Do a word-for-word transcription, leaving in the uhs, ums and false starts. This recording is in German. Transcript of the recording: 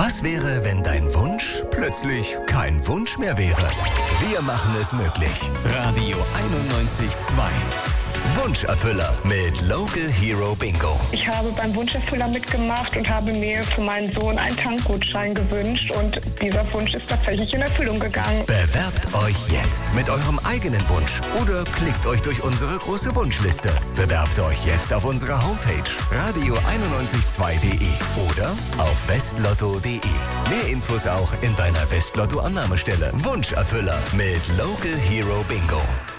Was wäre, wenn dein Wunsch plötzlich kein Wunsch mehr wäre? Wir machen es möglich. Radio einundneunzig Komma zwei. Wunscherfüller mit Local Hero Bingo. Ich habe beim Wunscherfüller mitgemacht und habe mir für meinen Sohn einen Tankgutschein gewünscht und dieser Wunsch ist tatsächlich in Erfüllung gegangen. Bewerbt euch jetzt mit eurem eigenen Wunsch oder klickt euch durch unsere große Wunschliste. Bewerbt euch jetzt auf unserer Homepage radio einundneunzig Komma zwei punkt de oder auf westlotto punkt de. Mehr Infos auch in deiner Westlotto Annahmestelle. Wunscherfüller mit Local Hero Bingo.